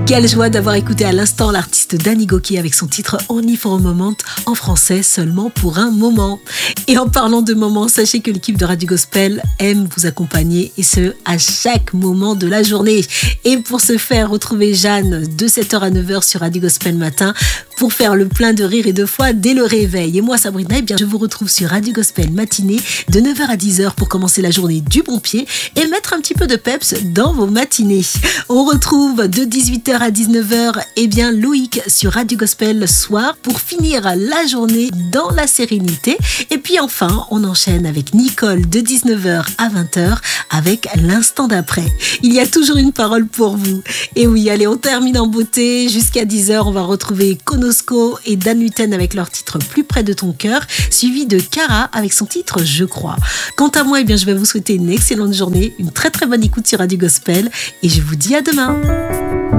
Quelle joie d'avoir écouté à l'instant l'artiste Danny Gokey avec son titre Only for a Moment, en français seulement pour un moment. Et en parlant de moments, sachez que l'équipe de Radio Gospel aime vous accompagner et ce, à chaque moment de la journée. Et pour ce faire, retrouvez Jeanne de 7h à 9h sur Radio Gospel Matin pour faire le plein de rire et de foi dès le réveil. Et moi, Sabrina, je vous retrouve sur Radio Gospel Matinée de 9h à 10h pour commencer la journée du bon pied et mettre un petit peu de peps dans vos matinées. On retrouve de 18h à 19h, Loïc sur Radio Gospel Soir pour finir la journée dans la sérénité. Et puis enfin, on enchaîne avec Nicole de 19h à 20h avec l'instant d'après. Il y a toujours une parole pour vous. Et oui, allez, on termine en beauté. Jusqu'à 10h, on va retrouver Konosko et Dan Luten avec leur titre Plus près de ton cœur, suivi de Cara avec son titre Je crois. Quant à moi, je vais vous souhaiter une excellente journée, une très très bonne écoute sur Radio Gospel et je vous dis à demain.